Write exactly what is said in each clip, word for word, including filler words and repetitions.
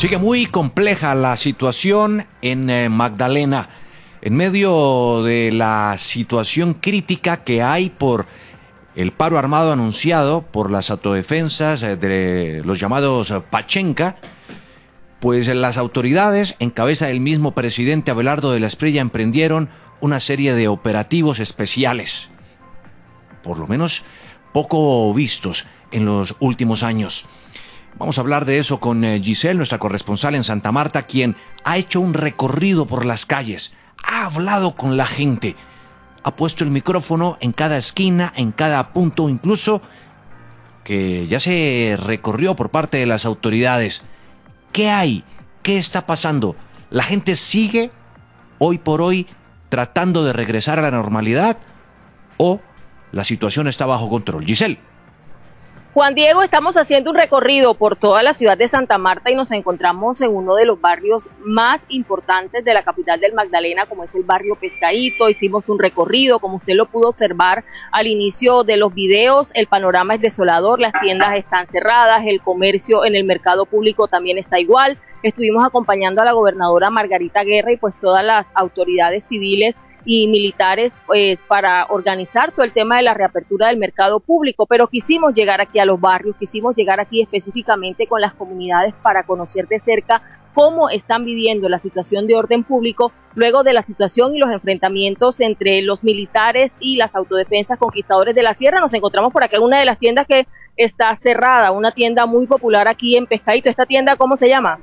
Sigue muy compleja la situación en eh, Magdalena, en medio de la situación crítica que hay por el paro armado anunciado por las autodefensas eh, de los llamados Pachenca. Pues las autoridades, en cabeza del mismo presidente Abelardo de la Espriella, emprendieron una serie de operativos especiales, por lo menos poco vistos en los últimos años. Vamos a hablar de eso con Giselle, nuestra corresponsal en Santa Marta, quien ha hecho un recorrido por las calles, ha hablado con la gente, ha puesto el micrófono en cada esquina, en cada punto, incluso que ya se recorrió por parte de las autoridades. ¿Qué hay? ¿Qué está pasando? ¿La gente sigue hoy por hoy tratando de regresar a la normalidad o la situación está bajo control? Giselle. Juan Diego, estamos haciendo un recorrido por toda la ciudad de Santa Marta y nos encontramos en uno de los barrios más importantes de la capital del Magdalena, como es el barrio Pescadito. Hicimos un recorrido, como usted lo pudo observar al inicio de los videos, el panorama es desolador, las tiendas están cerradas, el comercio en el mercado público también está igual. Estuvimos acompañando a la gobernadora Margarita Guerra y pues todas las autoridades civiles y militares pues para organizar todo el tema de la reapertura del mercado público, pero quisimos llegar aquí a los barrios, quisimos llegar aquí específicamente con las comunidades para conocer de cerca cómo están viviendo la situación de orden público luego de la situación y los enfrentamientos entre los militares y las autodefensas conquistadores de la sierra. Nos encontramos por acá en una de las tiendas que está cerrada, una tienda muy popular aquí en Pescadito. ¿Esta tienda cómo se llama?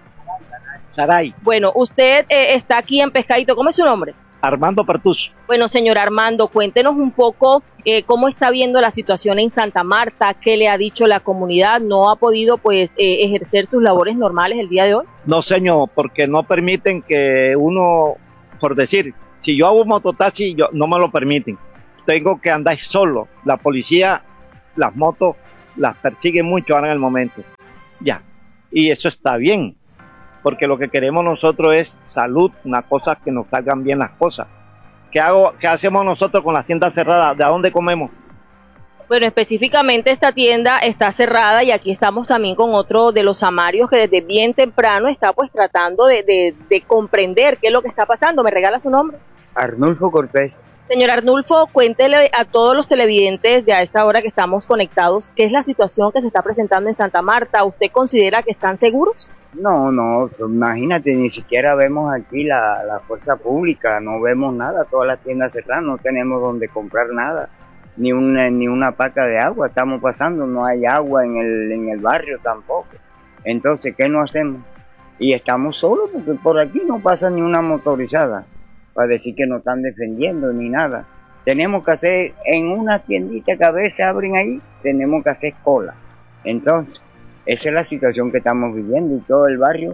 Saray. Bueno, usted eh, está aquí en Pescadito, ¿cómo es su nombre? Armando Pertus. Bueno, señor Armando, cuéntenos un poco eh, cómo está viendo la situación en Santa Marta, qué le ha dicho la comunidad, ¿no ha podido pues eh, ejercer sus labores normales el día de hoy? No, señor, porque no permiten que uno, por decir, si yo hago un mototaxi, yo, no me lo permiten. Tengo que andar solo. La policía, las motos, las persigue mucho ahora en el momento. Ya, y eso está bien, porque lo que queremos nosotros es salud, una cosa que nos salgan bien las cosas. ¿Qué hago, qué hacemos nosotros con las tiendas cerradas? ¿De dónde comemos? Bueno, específicamente esta tienda está cerrada y aquí estamos también con otro de los amarios que desde bien temprano está pues tratando de, de, de comprender qué es lo que está pasando. ¿Me regala su nombre? Arnulfo Cortés. Señor Arnulfo, cuéntele a todos los televidentes de a esta hora que estamos conectados, ¿qué es la situación que se está presentando en Santa Marta? ¿Usted considera que están seguros? No, no, imagínate, ni siquiera vemos aquí la, la fuerza pública, no vemos nada, todas las tiendas cerradas, no tenemos donde comprar nada, ni una, ni una paca de agua estamos pasando, no hay agua en el, en el barrio tampoco. Entonces, ¿qué no hacemos? Y estamos solos porque por aquí no pasa ni una motorizada para decir que nos están defendiendo ni nada. Tenemos que hacer, en una tiendita que a veces abren ahí, tenemos que hacer cola. Entonces, esa es la situación que estamos viviendo y todo el barrio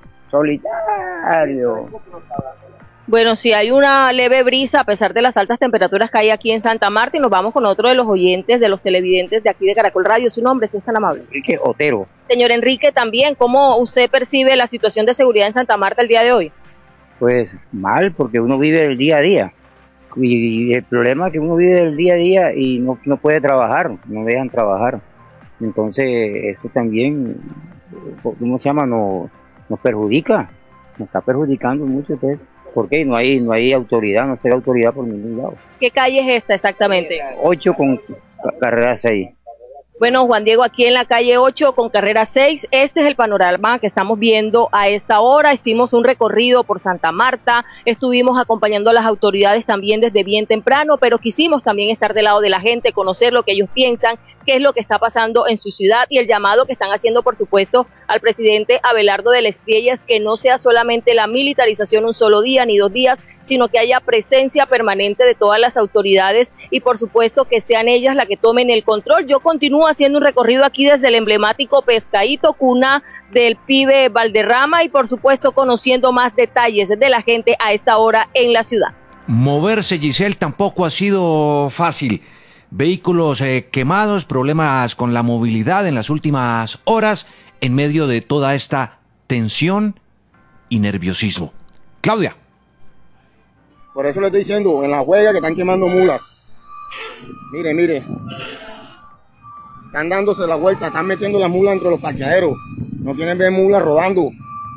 solitario. Bueno, sí hay una leve brisa a pesar de las altas temperaturas que hay aquí en Santa Marta y nos vamos con otro de los oyentes, de los televidentes de aquí de Caracol Radio. Su nombre, si es tan amable. Enrique Otero. Señor Enrique, también, ¿cómo usted percibe la situación de seguridad en Santa Marta el día de hoy? Pues mal, porque uno vive el día a día. Y el problema es que uno vive el día a día y no, no puede trabajar, no dejan trabajar. Entonces, esto también, ¿cómo se llama? Nos, nos perjudica, nos está perjudicando mucho. Entonces, ¿por qué? No hay, no hay autoridad, no hay autoridad por ningún lado. ¿Qué calle es esta exactamente? Ocho con carrera seis. Bueno, Juan Diego, aquí en la calle ocho con carrera seis, este es el panorama que estamos viendo a esta hora. Hicimos un recorrido por Santa Marta, estuvimos acompañando a las autoridades también desde bien temprano, pero quisimos también estar del lado de la gente, conocer lo que ellos piensan, qué es lo que está pasando en su ciudad y el llamado que están haciendo, por supuesto, al presidente Abelardo de la Espriella es que no sea solamente la militarización un solo día ni dos días, sino que haya presencia permanente de todas las autoridades y, por supuesto, que sean ellas las que tomen el control. Yo continúo haciendo un recorrido aquí desde el emblemático Pescadito, cuna del pibe Valderrama y, por supuesto, conociendo más detalles de la gente a esta hora en la ciudad. Moverse, Giselle, tampoco ha sido fácil. Vehículos eh, quemados, problemas con la movilidad en las últimas horas, en medio de toda esta tensión y nerviosismo. Claudia. Por eso le estoy diciendo, en la huella que están quemando mulas. Mire, mire. Están dándose la vuelta, están metiendo las mulas entre los parqueaderos. No quieren ver mulas rodando.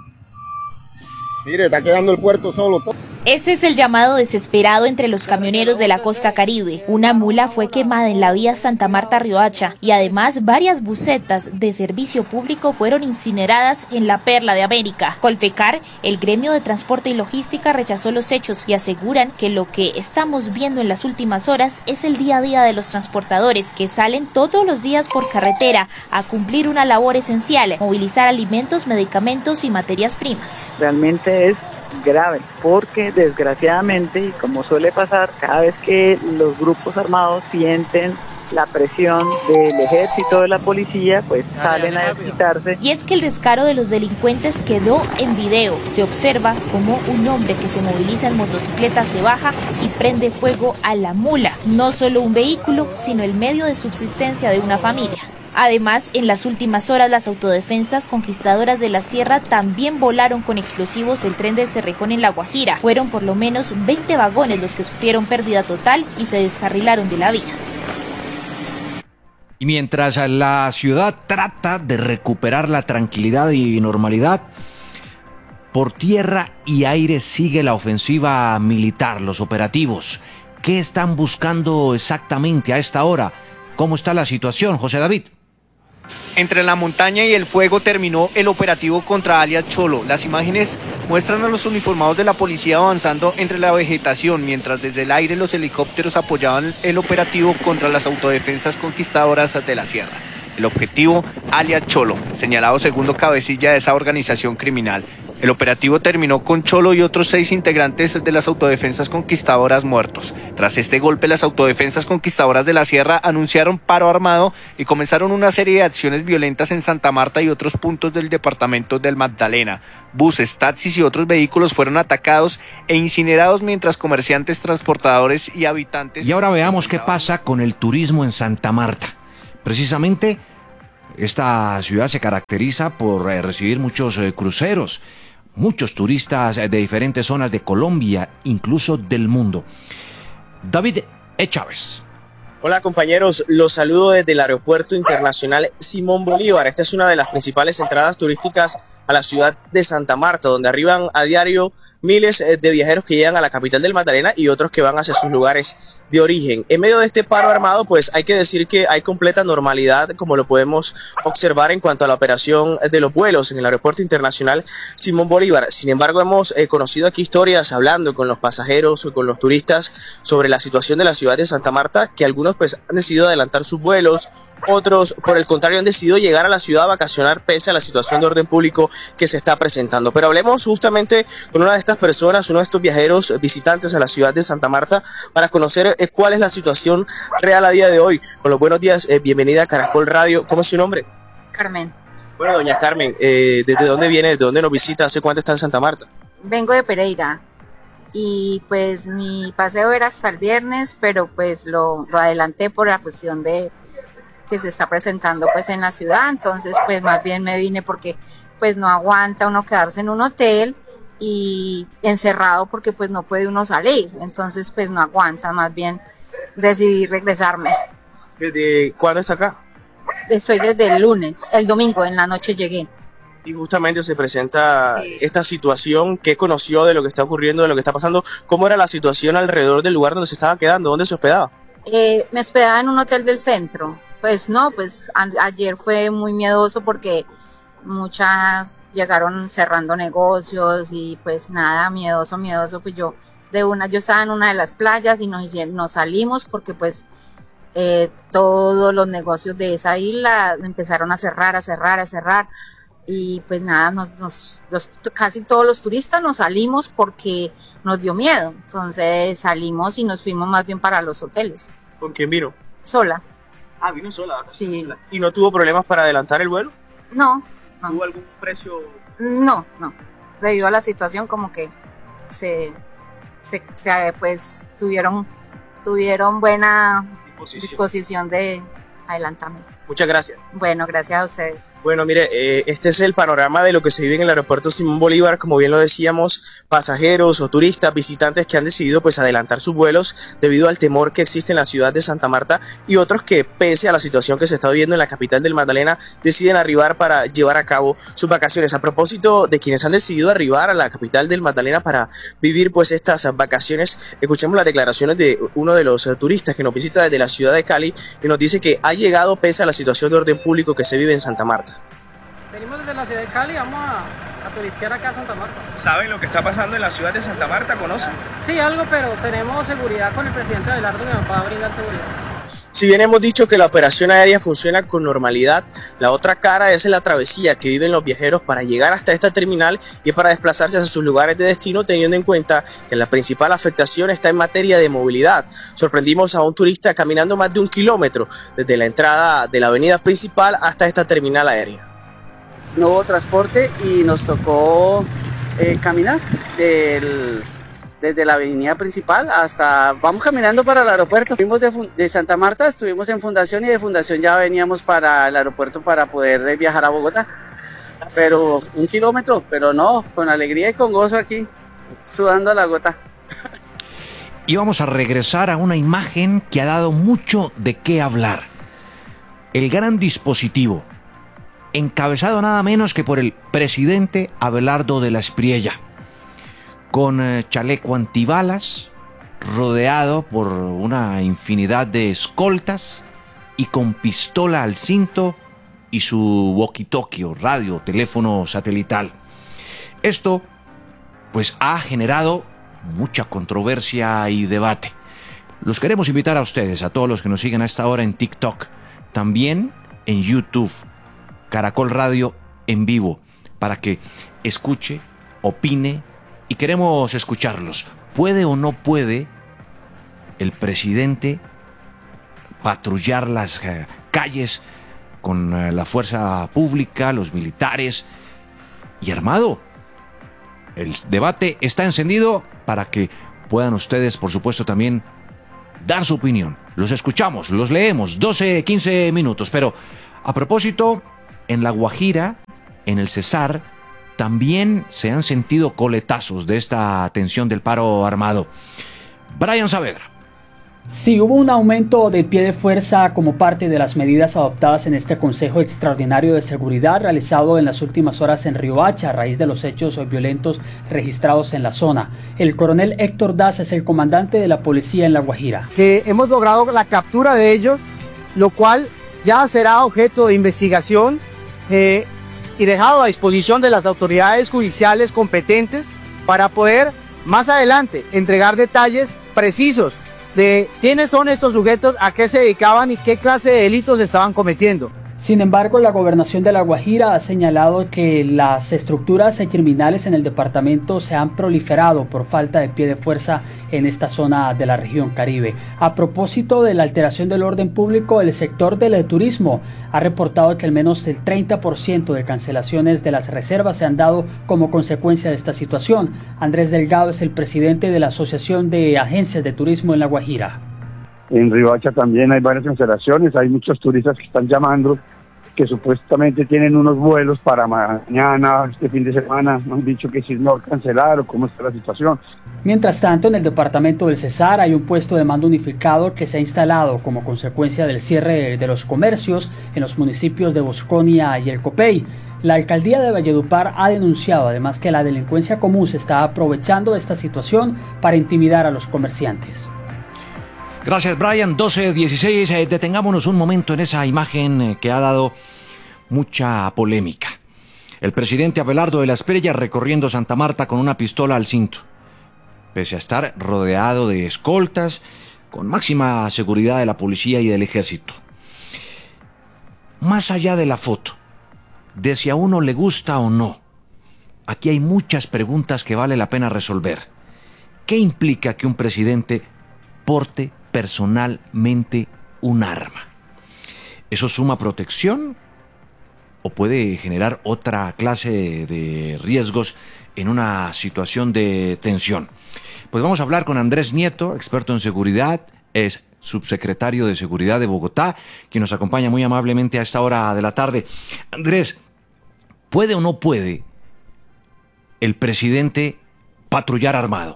Mire, está quedando el puerto solo. Ese es el llamado desesperado entre los camioneros de la costa caribe. Una mula fue quemada en la vía Santa Marta-Riohacha y además varias busetas de servicio público fueron incineradas en la Perla de América. Colfecar, el gremio de transporte y logística, rechazó los hechos y aseguran que lo que estamos viendo en las últimas horas es el día a día de los transportadores que salen todos los días por carretera a cumplir una labor esencial, movilizar alimentos, medicamentos y materias primas. Realmente es grave, porque desgraciadamente, y como suele pasar, cada vez que los grupos armados sienten la presión del ejército, de la policía, pues salen a desquitarse. Y es que el descaro de los delincuentes quedó en video. Se observa como un hombre que se moviliza en motocicleta se baja y prende fuego a la mula. No solo un vehículo, sino el medio de subsistencia de una familia. Además, en las últimas horas, las autodefensas conquistadoras de la sierra también volaron con explosivos el tren del Cerrejón en La Guajira. Fueron por lo menos veinte vagones los que sufrieron pérdida total y se descarrilaron de la vía. Y mientras la ciudad trata de recuperar la tranquilidad y normalidad, por tierra y aire sigue la ofensiva militar, los operativos. ¿Qué están buscando exactamente a esta hora? ¿Cómo está la situación, José David? Entre la montaña y el fuego terminó el operativo contra alias Cholo. Las imágenes muestran a los uniformados de la policía avanzando entre la vegetación, mientras desde el aire los helicópteros apoyaban el operativo contra las autodefensas conquistadoras de la sierra. El objetivo, alias Cholo, señalado segundo cabecilla de esa organización criminal. El operativo terminó con Cholo y otros seis integrantes de las autodefensas conquistadoras muertos. Tras este golpe, las autodefensas conquistadoras de la sierra anunciaron paro armado y comenzaron una serie de acciones violentas en Santa Marta y otros puntos del departamento del Magdalena. Buses, taxis y otros vehículos fueron atacados e incinerados mientras comerciantes, transportadores y habitantes... Y ahora veamos qué pasa con el turismo en Santa Marta. Precisamente, esta ciudad se caracteriza por eh, recibir muchos eh, cruceros. Muchos turistas de diferentes zonas de Colombia, incluso del mundo. David E. Chávez. Hola compañeros, los saludo desde el Aeropuerto Internacional Simón Bolívar. Esta es una de las principales entradas turísticas a la ciudad de Santa Marta, donde arriban a diario miles de viajeros que llegan a la capital del Magdalena y otros que van hacia sus lugares de origen. En medio de este paro armado, pues hay que decir que hay completa normalidad, como lo podemos observar en cuanto a la operación de los vuelos en el Aeropuerto Internacional Simón Bolívar. Sin embargo, hemos eh, conocido aquí historias hablando con los pasajeros o con los turistas sobre la situación de la ciudad de Santa Marta, que algunos pues han decidido adelantar sus vuelos, otros por el contrario han decidido llegar a la ciudad a vacacionar pese a la situación de orden público que se está presentando. Pero hablemos justamente con una de estas personas, uno de estos viajeros visitantes a la ciudad de Santa Marta, para conocer eh, cuál es la situación real a día de hoy. Con los buenos días, eh, bienvenida a Caracol Radio. ¿Cómo es su nombre? Carmen. Bueno, doña Carmen, eh, ¿desde dónde viene? ¿De dónde nos visita? ¿Hace cuánto está en Santa Marta? Vengo de Pereira y pues mi paseo era hasta el viernes, pero pues lo, lo adelanté por la cuestión de que se está presentando pues en la ciudad. Entonces pues más bien me vine porque pues no aguanta uno quedarse en un hotel y encerrado porque pues no puede uno salir, entonces pues no aguanta, más bien decidí regresarme. ¿Desde cuándo está acá? Estoy desde el lunes, el domingo en la noche llegué. Y justamente se presenta sí. esta situación. ¿Qué conoció de lo que está ocurriendo, de lo que está pasando? ¿Cómo era la situación alrededor del lugar donde se estaba quedando? ¿Dónde se hospedaba? Eh, me hospedaba en un hotel del centro. Pues no, pues a, ayer fue muy miedoso porque muchas llegaron cerrando negocios y pues nada, miedoso, miedoso, pues yo de una, yo estaba en una de las playas y nos hicieron, nos salimos porque pues eh, todos los negocios de esa isla empezaron a cerrar, a cerrar, a cerrar y pues nada, nos, nos, los, casi todos los turistas nos salimos porque nos dio miedo, entonces salimos y nos fuimos más bien para los hoteles. ¿Con quién vino? Sola. Ah, vino sola. Sí. ¿Y no tuvo problemas para adelantar el vuelo? No. No. ¿Tuvo algún precio? No, no. Debido a la situación como que se, se, se pues tuvieron, tuvieron buena disposición, disposición de adelantarme. Muchas gracias. Bueno, gracias a ustedes. Bueno, mire, eh, este es el panorama de lo que se vive en el aeropuerto Simón Bolívar. Como bien lo decíamos, pasajeros o turistas, visitantes que han decidido pues adelantar sus vuelos debido al temor que existe en la ciudad de Santa Marta, y otros que, pese a la situación que se está viviendo en la capital del Magdalena, deciden arribar para llevar a cabo sus vacaciones. A propósito de quienes han decidido arribar a la capital del Magdalena para vivir pues estas vacaciones, escuchemos las declaraciones de uno de los turistas que nos visita desde la ciudad de Cali y nos dice que ha llegado pese a la situación de orden público que se vive en Santa Marta. Venimos desde la ciudad de Cali, vamos a, a turistear acá a Santa Marta. ¿Saben lo que está pasando en la ciudad de Santa Marta? ¿Conocen? Sí, algo, pero tenemos seguridad con el presidente Abelardo que nos va a brindar seguridad. Si bien hemos dicho que la operación aérea funciona con normalidad, la otra cara es la travesía que viven los viajeros para llegar hasta esta terminal y para desplazarse a sus lugares de destino, teniendo en cuenta que la principal afectación está en materia de movilidad. Sorprendimos a un turista caminando más de un kilómetro desde la entrada de la avenida principal hasta esta terminal aérea. No hubo transporte y nos tocó eh, caminar del, desde la avenida principal hasta, vamos caminando para el aeropuerto. Fuimos de, de Santa Marta, estuvimos en Fundación y de Fundación ya veníamos para el aeropuerto para poder viajar a Bogotá. Pero un kilómetro, pero no, con alegría y con gozo aquí, sudando la gota. Y vamos a regresar a una imagen que ha dado mucho de qué hablar. El gran dispositivo, encabezado nada menos que por el presidente Abelardo de la Espriella, con eh, chaleco antibalas, rodeado por una infinidad de escoltas y con pistola al cinto y su walkie-talkie o radio, teléfono satelital. Esto pues ha generado mucha controversia y debate. Los queremos invitar a ustedes, a todos los que nos siguen a esta hora en TikTok, también en YouTube, Caracol Radio en vivo, para que escuche, opine, y queremos escucharlos. ¿Puede o no puede el presidente patrullar las eh, calles con eh, la fuerza pública, los militares y armado? El debate está encendido para que puedan ustedes, por supuesto, también dar su opinión. Los escuchamos, los leemos, doce, quince minutos. Pero a propósito, en La Guajira, en el Cesar, también se han sentido coletazos de esta tensión del paro armado. Brian Saavedra. Sí, hubo un aumento de pie de fuerza como parte de las medidas adoptadas en este Consejo Extraordinario de Seguridad realizado en las últimas horas en Riohacha a raíz de los hechos violentos registrados en la zona. El coronel Héctor Daza es el comandante de la policía en La Guajira. Que hemos logrado la captura de ellos, lo cual ya será objeto de investigación eh, y dejado a disposición de las autoridades judiciales competentes para poder más adelante entregar detalles precisos de quiénes son estos sujetos, a qué se dedicaban y qué clase de delitos estaban cometiendo. Sin embargo, la gobernación de La Guajira ha señalado que las estructuras criminales en el departamento se han proliferado por falta de pie de fuerza en esta zona de la región Caribe. A propósito de la alteración del orden público, el sector del turismo ha reportado que al menos el treinta por ciento de cancelaciones de las reservas se han dado como consecuencia de esta situación. Andrés Delgado es el presidente de la Asociación de Agencias de Turismo en La Guajira. En Riohacha también hay varias cancelaciones, hay muchos turistas que están llamando, que supuestamente tienen unos vuelos para mañana, este fin de semana, no han dicho que si no cancelar o cómo está la situación. Mientras tanto, en el departamento del Cesar hay un puesto de mando unificado que se ha instalado como consecuencia del cierre de los comercios en los municipios de Bosconia y El Copey. La alcaldía de Valledupar ha denunciado además que la delincuencia común se está aprovechando de esta situación para intimidar a los comerciantes. Gracias, Brian. doce dieciséis, eh, detengámonos un momento en esa imagen eh, que ha dado mucha polémica. El presidente Abelardo de la Espriella recorriendo Santa Marta con una pistola al cinto, pese a estar rodeado de escoltas, con máxima seguridad de la policía y del ejército. Más allá de la foto, de si a uno le gusta o no, aquí hay muchas preguntas que vale la pena resolver. ¿Qué implica que un presidente porte personalmente un arma? ¿Eso suma protección o puede generar otra clase de riesgos en una situación de tensión? Pues vamos a hablar con Andrés Nieto, experto en seguridad, es subsecretario de Seguridad de Bogotá, quien nos acompaña muy amablemente a esta hora de la tarde. Andrés, ¿puede o no puede el presidente patrullar armado?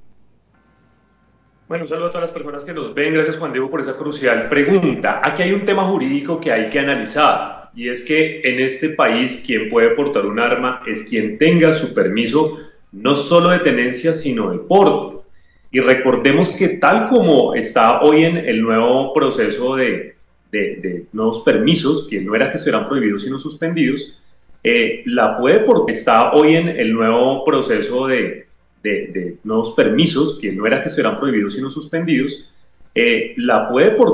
Bueno, un saludo a todas las personas que nos ven. Gracias, Juan Diego, por esa crucial pregunta. Aquí hay un tema jurídico que hay que analizar, y es que en este país quien puede portar un arma es quien tenga su permiso, no solo de tenencia, sino de porte. Y recordemos que tal como está hoy en el nuevo proceso de, de, de nuevos permisos, que no era que estuvieran prohibidos sino suspendidos, eh, la puede portar, está hoy en el nuevo proceso de De, de nuevos permisos, que no era que estuvieran prohibidos sino suspendidos, eh, la puede portar